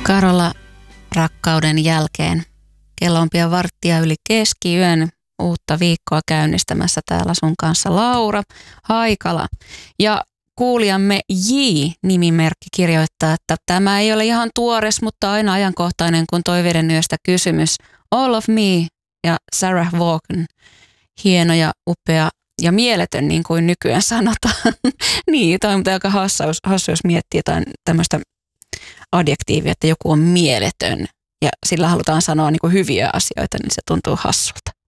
Karola rakkauden jälkeen. Kello on pian varttia yli keskiyön. Uutta viikkoa käynnistämässä täällä sun kanssa Laura Haikala. Ja kuulijamme J-nimimerkki kirjoittaa, että tämä ei ole ihan tuores, mutta aina ajankohtainen, kun Toiveiden yöstä kysymys. All of me ja Sarah Vaughan. Hieno ja upea ja mieletön, niin kuin nykyään sanotaan. Niin, toi on aika hassu, jos miettii jotain tämmöistä adjektiivia, että joku on mieletön ja sillä halutaan sanoa niin kuin hyviä asioita, niin se tuntuu hassulta.